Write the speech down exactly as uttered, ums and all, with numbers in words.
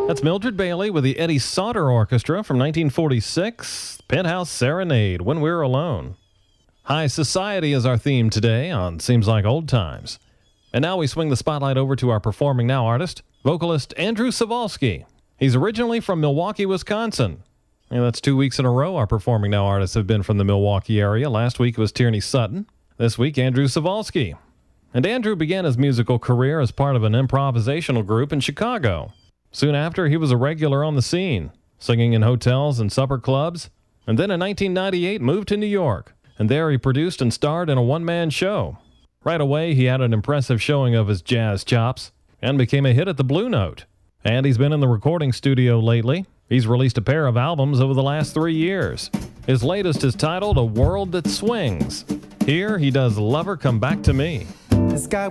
That's Mildred Bailey with the Eddie Sauter Orchestra from nineteen forty-six, Penthouse Serenade, When We're Alone. High Society is our theme today on Seems Like Old Times. And now we swing the spotlight over to our Performing Now artist, vocalist Andrew Cywalski. He's originally from Milwaukee, Wisconsin. And that's two weeks in a row our Performing Now artists have been from the Milwaukee area. Last week it was Tierney Sutton. This week, Andrew Cywalski. And Andrew began his musical career as part of an improvisational group in Chicago. Soon after, he was a regular on the scene, singing in hotels and supper clubs. And then in nineteen ninety-eight, moved to New York. And there he produced and starred in a one-man show. Right away, he had an impressive showing of his jazz chops and became a hit at the Blue Note. And he's been in the recording studio lately. He's released a pair of albums over the last three years. His latest is titled A World That Swings. Here he does Lover Come Back to Me. The sky